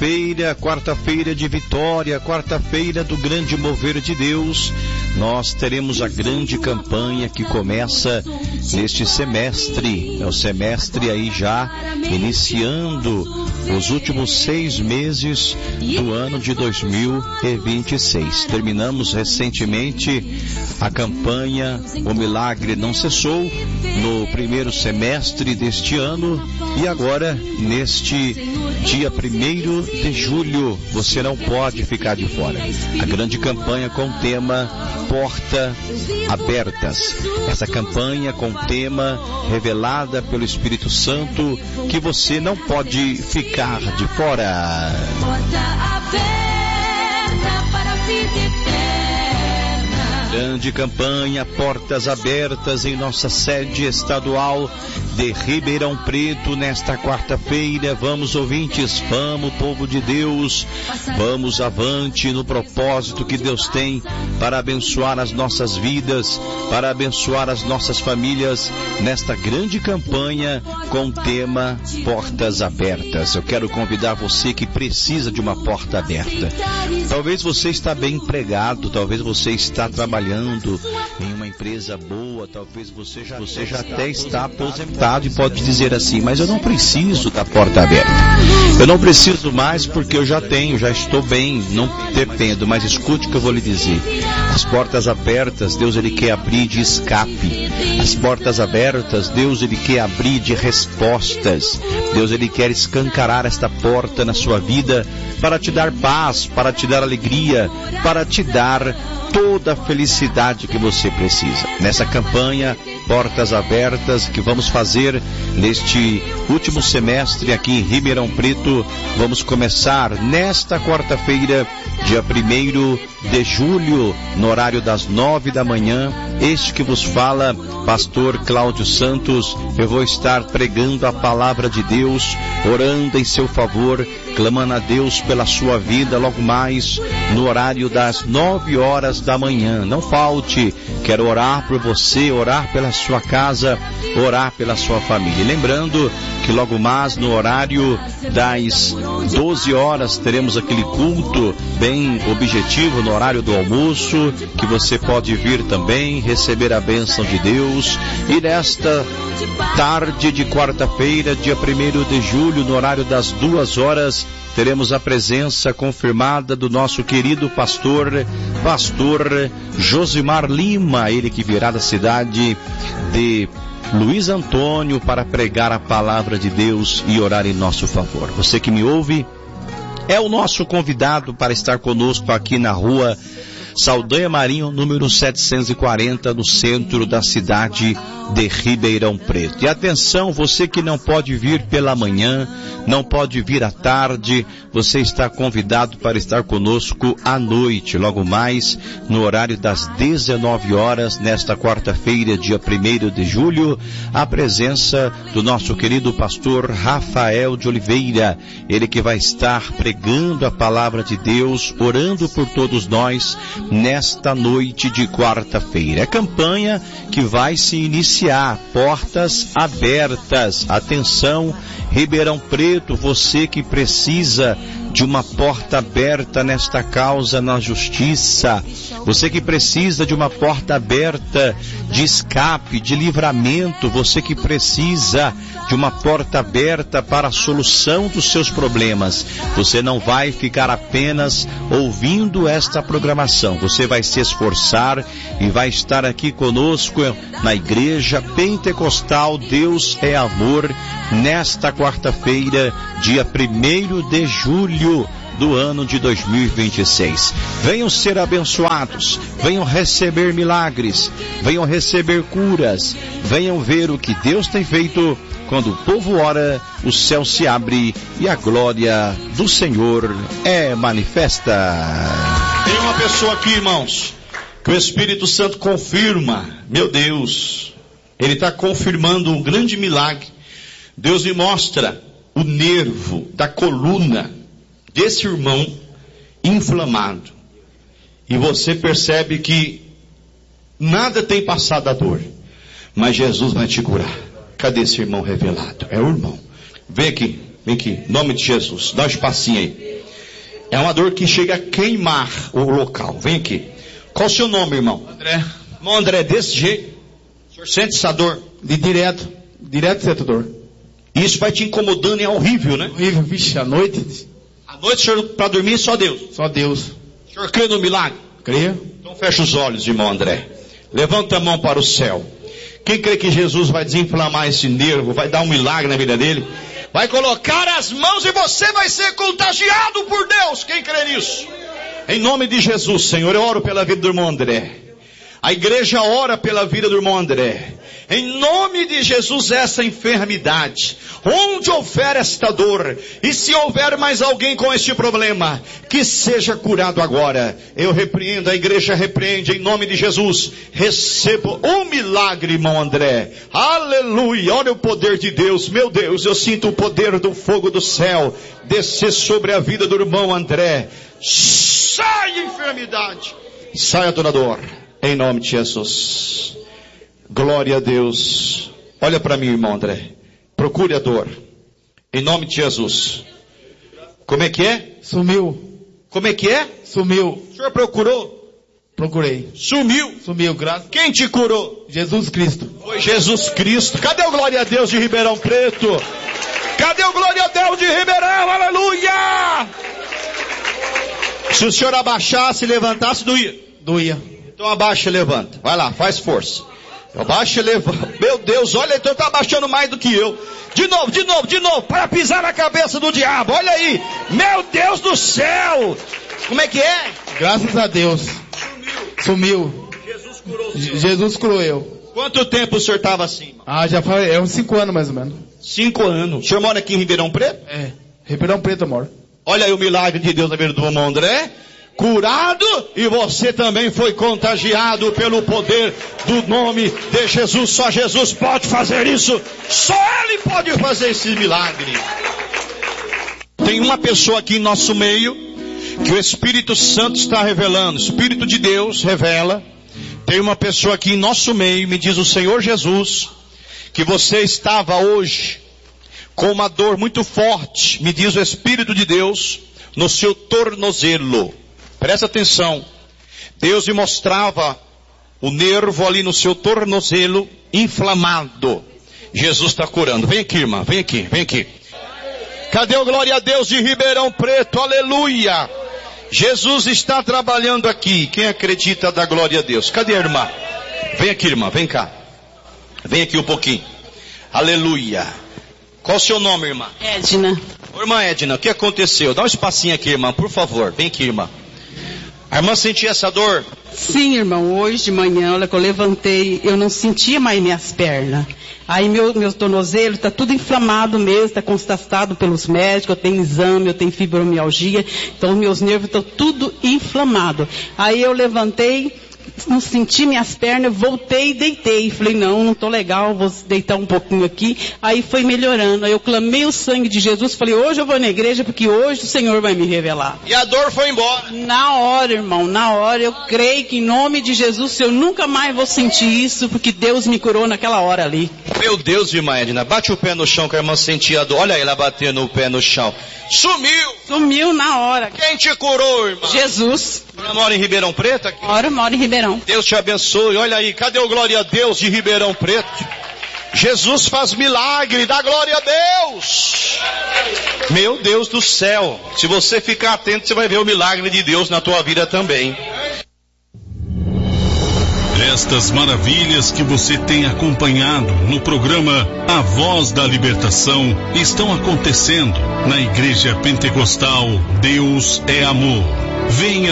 quarta-feira de vitória, quarta-feira do grande mover de Deus. Nós teremos a grande campanha que começa neste semestre. É o semestre aí já iniciando os últimos 6 meses do ano de 2026. Terminamos recentemente a campanha O Milagre Não Cessou no primeiro semestre deste ano, e agora neste dia 1º de julho você não pode ficar de fora. A grande campanha com o tema Portas Abertas. Essa campanha com o tema revelada pelo Espírito Santo, que você não pode ficar de fora. Porta aberta para a vida eterna. Grande campanha Portas Abertas em nossa sede estadual de Ribeirão Preto nesta quarta-feira. Vamos, ouvintes, vamos, povo de Deus, vamos avante no propósito que Deus tem para abençoar as nossas vidas, para abençoar as nossas famílias nesta grande campanha com o tema Portas Abertas. Eu quero convidar você que precisa de uma porta aberta. Talvez você está bem empregado, talvez você está trabalhando em uma empresa boa, talvez você já até está aposentado e pode dizer assim: mas eu não preciso da porta aberta, eu não preciso mais porque eu já estou bem, não dependo. Mas escute o que eu vou lhe dizer: as portas abertas, Deus ele quer abrir de escape. As portas abertas, Deus ele quer abrir de respostas. Deus ele quer escancarar esta porta na sua vida para te dar paz, para te dar alegria, para te dar toda a felicidade que você precisa. Nessa campanha Portas Abertas que vamos fazer neste último semestre aqui em Ribeirão Preto, vamos começar nesta quarta-feira, dia 1º de julho, no horário das 9 da manhã. Este que vos fala, pastor Cláudio Santos, eu vou estar pregando a palavra de Deus, orando em seu favor, clamando a Deus pela sua vida, logo mais no horário das 9 horas da manhã. Não falte, quero orar por você, orar pela sua casa, orar pela sua família. Lembrando que logo mais no horário das 12 horas teremos aquele culto bem objetivo no horário do almoço, que você pode vir também receber a bênção de Deus. E nesta tarde de quarta-feira, dia 1º de julho, no horário das 2 horas, teremos a presença confirmada do nosso querido pastor Josimar Lima, ele que virá da cidade de Luiz Antônio para pregar a palavra de Deus e orar em nosso favor. Você que me ouve é o nosso convidado para estar conosco aqui na rua Saldanha Marinho, número 740, no centro da cidade de Ribeirão Preto. E atenção, você que não pode vir pela manhã, não pode vir à tarde, você está convidado para estar conosco à noite, logo mais no horário das 19 horas, nesta quarta-feira, dia 1º de julho, a presença do nosso querido pastor Rafael de Oliveira, ele que vai estar pregando a palavra de Deus, orando por todos nós nesta noite de quarta-feira. É campanha que vai se iniciar, Portas Abertas. Atenção, Ribeirão Preto, você que precisa de uma porta aberta nesta causa na justiça, você que precisa de uma porta aberta de escape, de livramento, você que precisa de uma porta aberta para a solução dos seus problemas, você não vai ficar apenas ouvindo esta programação, você vai se esforçar e vai estar aqui conosco na Igreja Pentecostal Deus é Amor, nesta quarta-feira, dia 1º de julho do ano de 2026. Venham ser abençoados, venham receber milagres, venham receber curas, venham ver o que Deus tem feito. Quando o povo ora, o céu se abre e a glória do Senhor é manifesta. Tem uma pessoa aqui, irmãos, que o Espírito Santo confirma. Meu Deus, Ele está confirmando um grande milagre. Deus me mostra o nervo da coluna desse irmão inflamado. E você percebe que nada tem passado a dor, mas Jesus vai te curar. Cadê esse irmão revelado? É o irmão. Vem aqui, em nome de Jesus. Dá um espacinho aí. É uma dor que chega a queimar o local. Vem aqui. Qual o seu nome, irmão? André. Irmão André, desse jeito, o senhor sente essa dor? Direto sente dor. Isso vai te incomodando e é horrível, né? Horrível, vixe, à noite. À noite, senhor, para dormir, só Deus. Só Deus. O senhor crê no milagre? Creia. Então fecha os olhos, irmão André. Levanta a mão para o céu. Quem crê que Jesus vai desinflamar esse nervo, vai dar um milagre na vida dele, vai colocar as mãos e você vai ser contagiado por Deus. Quem crê nisso? Em nome de Jesus, Senhor, eu oro pela vida do irmão André. A igreja ora pela vida do irmão André. Em nome de Jesus, essa enfermidade, onde houver esta dor, e se houver mais alguém com este problema, que seja curado agora. Eu repreendo, a igreja repreende, em nome de Jesus. Receba um milagre, irmão André. Aleluia, olha o poder de Deus. Meu Deus, eu sinto o poder do fogo do céu descer sobre a vida do irmão André. Sai enfermidade, sai a dor. Em nome de Jesus. Glória a Deus. Olha para mim, irmão André. Procure a dor. Em nome de Jesus. Como é que é? Sumiu. Como é que é? Sumiu. O senhor procurou? Procurei. Sumiu. Sumiu, graças. Quem te curou? Jesus Cristo. Foi Jesus Cristo. Cadê o glória a Deus de Ribeirão Preto? Cadê o glória a Deus de Ribeirão? Aleluia! Se o senhor abaixasse e levantasse, doía. Doía. Então abaixa e levanta. Vai lá, faz força. Abaixa e levanta. Meu Deus, olha, então está abaixando mais do que eu. De novo, para pisar na cabeça do diabo. Olha aí. Meu Deus do céu. Como é que é? Graças a Deus. Sumiu. Jesus curou o senhor. Jesus curou eu. Quanto tempo o senhor estava assim? Já faz uns 5 anos mais ou menos. 5 anos. O senhor mora aqui em Ribeirão Preto? É. Ribeirão Preto eu moro. Olha aí o milagre de Deus na vida do irmão André. Curado, e você também foi contagiado pelo poder do nome de Jesus. Só Jesus pode fazer isso. Só Ele pode fazer esse milagre. Tem uma pessoa aqui em nosso meio que o Espírito Santo está revelando. O Espírito de Deus revela. Tem uma pessoa aqui em nosso meio, me diz o Senhor Jesus, que você estava hoje com uma dor muito forte, me diz o Espírito de Deus, no seu tornozelo. Presta atenção. Deus me mostrava o nervo ali no seu tornozelo inflamado. Jesus está curando. Vem aqui, irmã. Vem aqui. Cadê o glória a Deus de Ribeirão Preto? Aleluia. Jesus está trabalhando aqui. Quem acredita dá glória a Deus. Cadê a irmã? Vem aqui, irmã. Vem cá. Vem aqui um pouquinho. Aleluia. Qual o seu nome, irmã? Edna. Irmã Edna, o que aconteceu? Dá um espacinho aqui, irmã, por favor. Vem aqui, irmã. A irmã sentia essa dor? Sim, irmão, hoje de manhã, olha que eu levantei, eu não sentia mais minhas pernas. Aí meu tornozelo está tudo inflamado mesmo, está constatado pelos médicos, eu tenho exame, eu tenho fibromialgia, então meus nervos estão tudo inflamados. Aí eu levantei, não senti minhas pernas, voltei e deitei. Falei, não estou legal, vou deitar um pouquinho aqui. Aí foi melhorando. Aí eu clamei o sangue de Jesus, falei, hoje eu vou na igreja porque hoje o Senhor vai me revelar. E a dor foi embora? Na hora, irmão, na hora. Eu creio que em nome de Jesus eu nunca mais vou sentir isso, porque Deus me curou naquela hora ali. Meu Deus, irmã Edna, bate o pé no chão que a irmã sentia a dor. Olha ela batendo o pé no chão. Sumiu na hora. Quem te curou, irmã? Jesus. Você mora em Ribeirão Preto? Aqui? Moro em Ribeirão. Deus te abençoe. Olha aí, cadê o glória a Deus de Ribeirão Preto? Jesus faz milagre, dá glória a Deus. Meu Deus do céu. Se você ficar atento, você vai ver o milagre de Deus na tua vida também. Estas maravilhas que você tem acompanhado no programa A Voz da Libertação estão acontecendo na Igreja Pentecostal Deus é Amor. Venha